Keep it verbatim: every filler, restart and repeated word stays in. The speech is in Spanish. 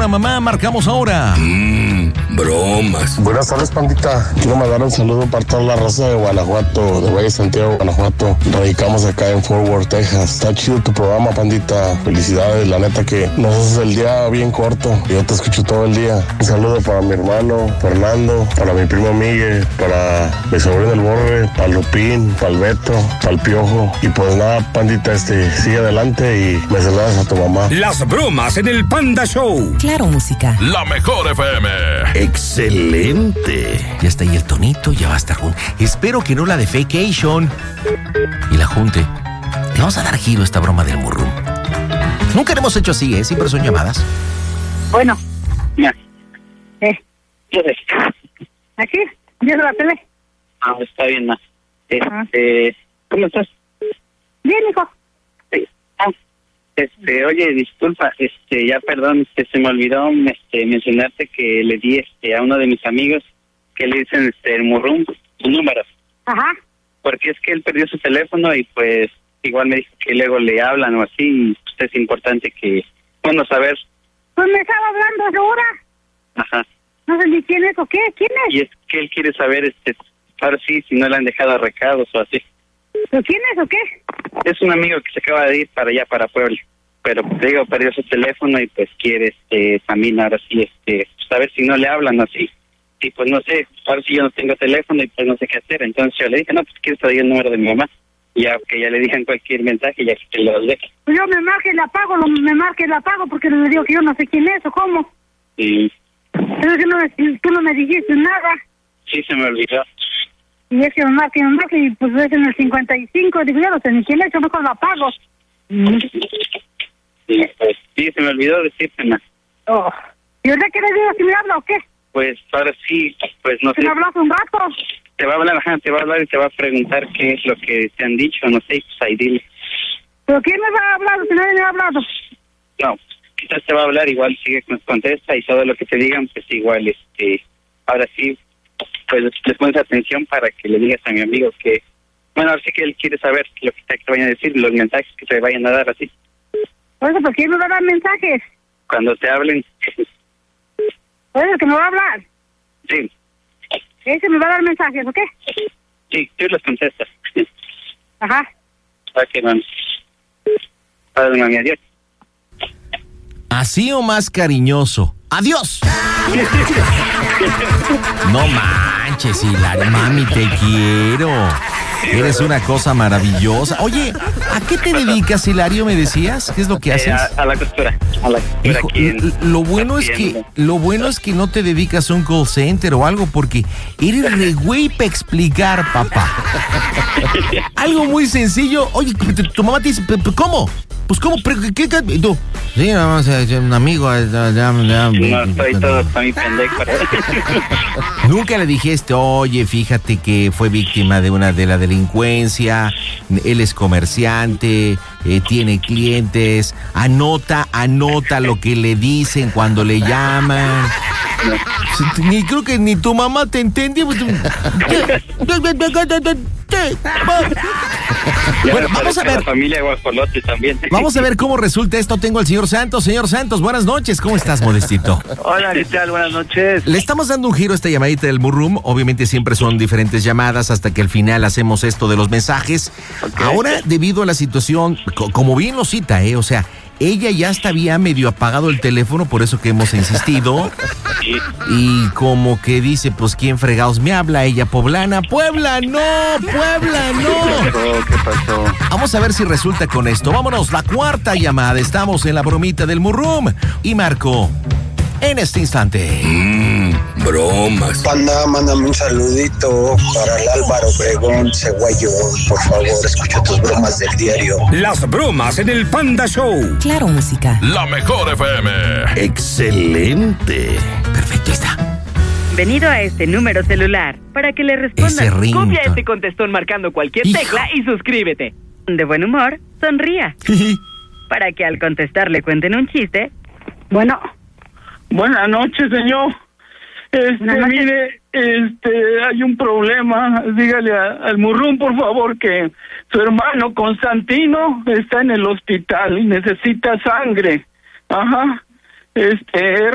para mamá. Marcamos ahora. Mmm, bromas. Buenas tardes, pandita. Quiero mandar un saludo para toda la raza de Guanajuato, de Valle Santiago, Guanajuato. Radicamos acá en Fort Worth, Texas. Está chido tu programa, pandita. Felicidades, la neta que nos haces el día bien corto. Yo te escucho todo el día. Un saludo para mi hermano Fernando, para mi primo Miguel, para mi sobrino el Borre, para Lupín, para el Beto, para el Piojo. Y pues nada, pandita, este, sigue adelante y me saludas a tu mamá. Las bromas en el Panda Show. Claro, música. La mejor F M. Excelente. Ya está ahí el tonito, ya va a estar junto. Espero que no la de Fakeation y la junte. Le vamos a dar giro a esta broma del Murrum. Nunca lo hemos hecho así, ¿eh? Siempre son llamadas. Bueno. Ya. ¿Eh? ¿Qué es? ¿Aquí? ¿Viendo la tele? Ah, está bien, ma. Este, Ah. ¿Cómo estás? Bien, hijo. Sí. Ah, este, oye, disculpa, este, ya perdón, este, se me olvidó, este, mencionarte que le di, este, a uno de mis amigos que le dicen, este, el Murrum, su número. Ajá. Porque es que él perdió su teléfono y pues igual me dijo que luego le hablan o así, y pues es importante que, bueno, saber. Pues me estaba hablando ahora. Ajá. No sé ni quién es o qué. ¿Quién es? Y es que él quiere saber, este, ahora sí, si no le han dejado recados o así. ¿Pero quién es o qué? Es un amigo que se acaba de ir para allá, para Puebla. Pero, te digo, perdió su teléfono y pues quiere, este, también ahora sí, este, saber si no le hablan o así. Y pues no sé, ahora sí yo no tengo teléfono y pues no sé qué hacer. Entonces yo le dije, no, pues quieres traer el número de mi mamá. Y ya que ya le digan cualquier mensaje, ya que lo deje. Pues yo me marque y la apago, lo, me marque y la apago porque le digo que yo no sé quién es o cómo. Y Pero es que no, me- tú no me dijiste nada. sí, se me olvidó. Y es que me marque y me marque y pues es en el cincuenta y cinco. Digo, yo no sé ni quién es, yo mejor la apago. Y pues sí, se me olvidó decírtela. Oh. ¿Y ahorita qué le digo si me habla o qué? Pues ahora sí, pues no ¿Se sé. me habló hace un rato? Te va a hablar, ajá, te va a hablar y te va a preguntar qué es lo que te han dicho, no sé, pues ahí dile. ¿Pero quién me va a hablar si nadie me ha hablado? No, quizás te va a hablar, igual sigue, nos contesta y todo lo que te digan, pues igual, este, ahora sí, pues les pones atención para que le digas a mi amigo que, bueno, ahora sí que él quiere saber lo que te, te vayan a decir, los mensajes que te vayan a dar así. Oye, ¿por quién me va a dar mensajes? Cuando te hablen, Oye, que me va a hablar. sí, Ese me va a dar mensajes, ¿o qué? sí, tú los contestas. Ajá. Ok, mami. Padre, mami, adiós. Así o más cariñoso. ¡Adiós! No manches, Hilario. Mami, te quiero. Eres una cosa maravillosa. Oye, ¿a qué te dedicas, Hilario? ¿Me decías? ¿Qué es lo que Eh, haces? a, a la costura, a la costura Hijo, aquí en- l- lo bueno es que haciendo. lo bueno es que no te dedicas a un call center o algo porque eres re güey para explicar, papá. Algo muy sencillo. Oye, tu, tu mamá te dice, "P- p- ¿cómo? Pues ¿cómo? ¿Qué, qué, qué? Y tú, sí, vamos a un amigo. eh, ya, ya, ya, No, estoy todo para mi pendejo. Nunca le dijiste, oye, fíjate que fue víctima de una de la delincuencia, él es comerciante, eh, tiene clientes, anota, anota lo que le dicen cuando le llaman. Ni creo que ni tu mamá te entendió. Bueno, vamos a ver. La familia Guajolote también. Vamos a ver cómo resulta esto. Tengo al señor Santos. Señor Santos, buenas noches. ¿Cómo estás, Modestito? Hola, ¿qué tal? Buenas noches. Le estamos dando un giro a esta llamadita del Murrum. Obviamente siempre son diferentes llamadas hasta que al final hacemos esto de los mensajes. Okay. Ahora, debido a la situación, co- como bien lo cita, ¿eh? O sea, ella ya hasta había medio apagado el teléfono, por eso que hemos insistido. Y como que dice, pues, ¿quién fregados me habla? Ella, poblana. ¡Puebla, no! ¡Puebla, no! ¿Qué pasó? Vamos a ver si resulta con esto. Vámonos, la cuarta llamada. Estamos en la bromita del Murrum. Y Marco, en este instante. Mmm, bromas. Panda, mándame un saludito para el Álvaro Obregón, Ceguayo. Por favor, escucha tus bromas del diario. Las bromas en el Panda Show. Claro, música. La mejor F M. Excelente. Perfecto, ahí está. Bienvenido a este número celular. Para que le Ese respondan, ringtone. copia este contestón marcando cualquier Hijo. tecla y suscríbete. De buen humor, sonría. Para que al contestar le cuenten un chiste. Bueno, Buenas noches, señor. Este, Buenas noches. mire, este, hay un problema. Dígale a- al Murrum, por favor, que su hermano Constantino está en el hospital y necesita sangre. Ajá. Este,